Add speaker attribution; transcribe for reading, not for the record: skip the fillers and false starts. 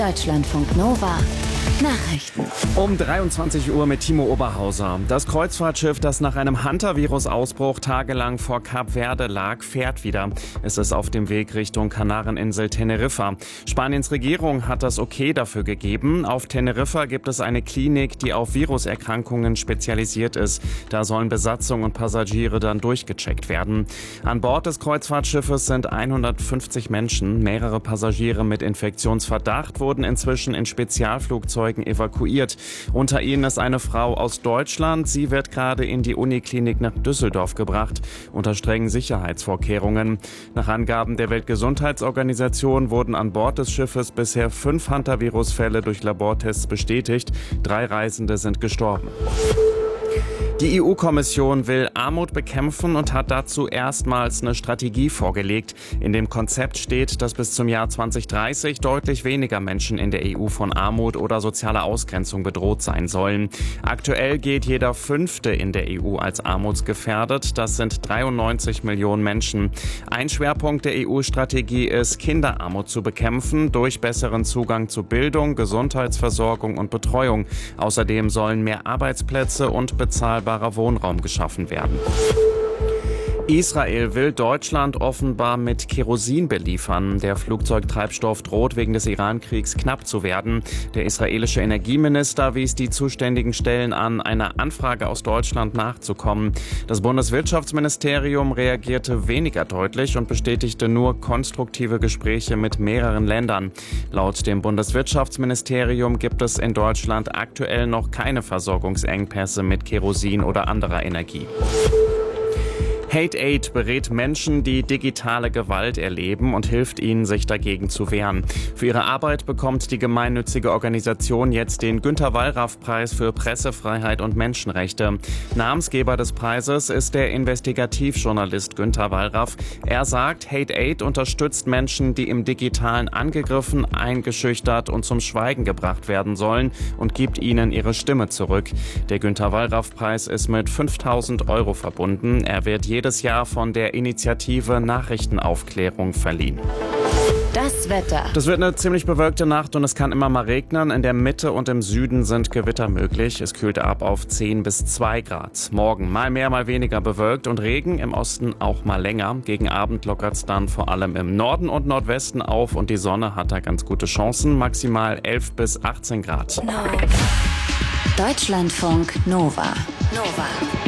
Speaker 1: Deutschlandfunk Nova Nachrichten.
Speaker 2: Um 23 Uhr mit Timo Oberhauser. Das Kreuzfahrtschiff, das nach einem Hunter-Virus-Ausbruch tagelang vor Kap Verde lag, fährt wieder. Es ist auf dem Weg Richtung Kanareninsel Teneriffa. Spaniens Regierung hat das Okay dafür gegeben. Auf Teneriffa gibt es eine Klinik, die auf Viruserkrankungen spezialisiert ist. Da sollen Besatzung und Passagiere dann durchgecheckt werden. An Bord des Kreuzfahrtschiffes sind 150 Menschen. Mehrere Passagiere mit Infektionsverdacht wurden inzwischen in Spezialflugzeugen evakuiert. Unter ihnen ist eine Frau aus Deutschland. Sie wird gerade in die Uniklinik nach Düsseldorf gebracht, unter strengen Sicherheitsvorkehrungen. Nach Angaben der Weltgesundheitsorganisation wurden an Bord des Schiffes bisher 5 Hunter-Virus-Fälle durch Labortests bestätigt. 3 Reisende sind gestorben. Die EU-Kommission will Armut bekämpfen und hat dazu erstmals eine Strategie vorgelegt. In dem Konzept steht, dass bis zum Jahr 2030 deutlich weniger Menschen in der EU von Armut oder sozialer Ausgrenzung bedroht sein sollen. Aktuell gilt jeder 5. in der EU als armutsgefährdet. Das sind 93 Millionen Menschen. Ein Schwerpunkt der EU-Strategie ist, Kinderarmut zu bekämpfen durch besseren Zugang zu Bildung, Gesundheitsversorgung und Betreuung. Außerdem sollen mehr Arbeitsplätze und bezahlbarer Wohnraum geschaffen werden. Israel will Deutschland offenbar mit Kerosin beliefern. Der Flugzeugtreibstoff droht wegen des Iran-Kriegs knapp zu werden. Der israelische Energieminister wies die zuständigen Stellen an, einer Anfrage aus Deutschland nachzukommen. Das Bundeswirtschaftsministerium reagierte weniger deutlich und bestätigte nur konstruktive Gespräche mit mehreren Ländern. Laut dem Bundeswirtschaftsministerium gibt es in Deutschland aktuell noch keine Versorgungsengpässe mit Kerosin oder anderer Energie. Hate Aid berät Menschen, die digitale Gewalt erleben und hilft ihnen, sich dagegen zu wehren. Für ihre Arbeit bekommt die gemeinnützige Organisation jetzt den Günter-Wallraff-Preis für Pressefreiheit und Menschenrechte. Namensgeber des Preises ist der Investigativjournalist Günter Wallraff. Er sagt, Hate Aid unterstützt Menschen, die im Digitalen angegriffen, eingeschüchtert und zum Schweigen gebracht werden sollen und gibt ihnen ihre Stimme zurück. Der Günter-Wallraff-Preis ist mit 5.000 € verbunden. Er wird jedes Jahr von der Initiative Nachrichtenaufklärung verliehen.
Speaker 1: Das Wetter.
Speaker 2: Das wird eine ziemlich bewölkte Nacht und es kann immer mal regnen. In der Mitte und im Süden sind Gewitter möglich. Es kühlt ab auf 10 bis 2 Grad. Morgen mal mehr, mal weniger bewölkt und Regen, im Osten auch mal länger. Gegen Abend lockert es dann vor allem im Norden und Nordwesten auf und die Sonne hat da ganz gute Chancen. Maximal 11 bis 18 Grad.
Speaker 1: Deutschlandfunk Nova.